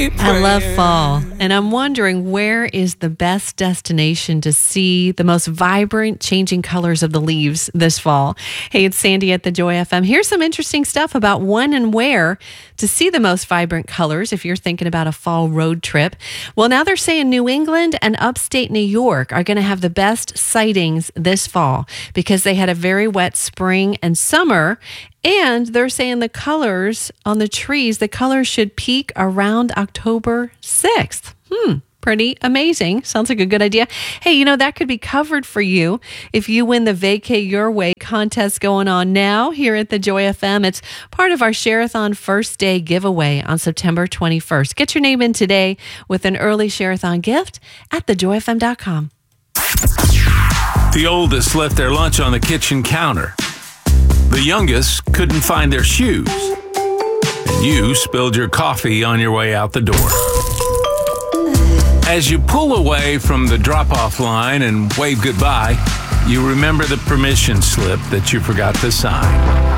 I love fall, and I'm wondering, where is the best destination to see the most vibrant changing colors of the leaves this fall? Hey, it's Sandy at the Joy FM. Here's some interesting stuff about when and where to see the most vibrant colors if you're thinking about a fall road trip. Well, now they're saying New England and upstate New York are going to have the best sightings this fall because they had a very wet spring and summer. And they're saying the colors on the trees, the colors should peak around October 6th. Pretty amazing. Sounds like a good idea. Hey, that could be covered for you if you win the Vacay Your Way contest going on now here at the Joy FM. It's part of our Share-a-thon First Day giveaway on September 21st. Get your name in today with an early Share-a-thon gift at thejoyfm.com. The oldest left their lunch on the kitchen counter. The youngest couldn't find their shoes. And you spilled your coffee on your way out the door. As you pull away from the drop-off line and wave goodbye, you remember the permission slip that you forgot to sign.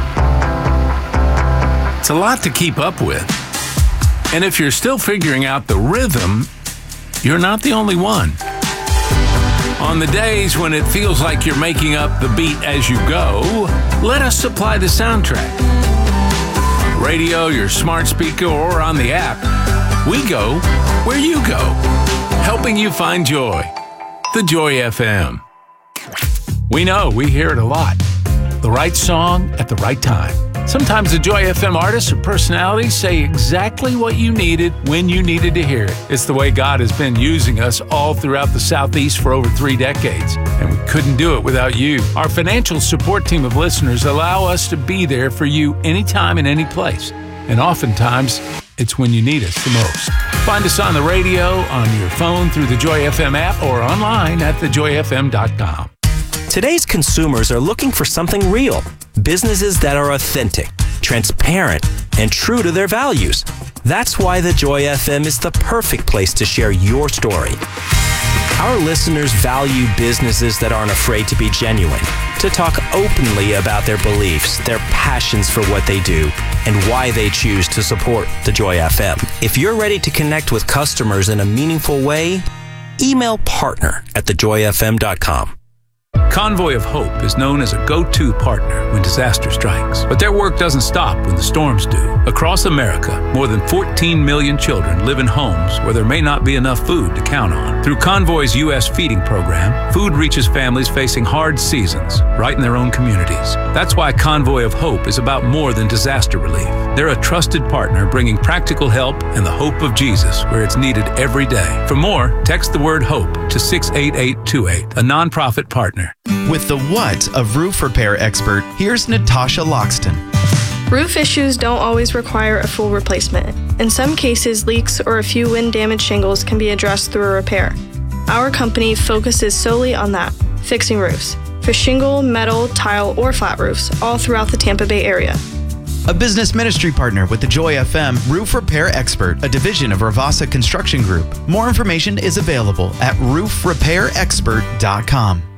It's a lot to keep up with. And if you're still figuring out the rhythm, you're not the only one. On the days when it feels like you're making up the beat as you go, let us supply the soundtrack. On radio, your smart speaker, or on the app, we go where you go, helping you find joy. The Joy FM. We know we hear it a lot. The right song at the right time. Sometimes the Joy FM artists or personalities say exactly what you needed when you needed to hear it. It's the way God has been using us all throughout the Southeast for over 3 decades, and we couldn't do it without you. Our financial support team of listeners allow us to be there for you anytime and any place, and oftentimes it's when you need us the most. Find us on the radio, on your phone, through the Joy FM app, or online at thejoyfm.com. Today's consumers are looking for something real. Businesses that are authentic, transparent, and true to their values. That's why the Joy FM is the perfect place to share your story. Our listeners value businesses that aren't afraid to be genuine, to talk openly about their beliefs, their passions for what they do, and why they choose to support the Joy FM. If you're ready to connect with customers in a meaningful way, email partner@thejoyfm.com. Convoy of Hope is known as a go-to partner when disaster strikes. But their work doesn't stop when the storms do. Across America, more than 14 million children live in homes where there may not be enough food to count on. Through Convoy's U.S. feeding program, food reaches families facing hard seasons right in their own communities. That's why Convoy of Hope is about more than disaster relief. They're a trusted partner bringing practical help and the hope of Jesus where it's needed every day. For more, text the word HOPE to 68828, a nonprofit partner. With the what of roof repair expert, here's Natasha Loxton. Roof issues don't always require a full replacement. In some cases, leaks or a few wind-damaged shingles can be addressed through a repair. Our company focuses solely on that, fixing roofs, for shingle, metal, tile, or flat roofs, all throughout the Tampa Bay area. A business ministry partner with the Joy FM Roof Repair Expert, a division of Ravasa Construction Group. More information is available at roofrepairexpert.com.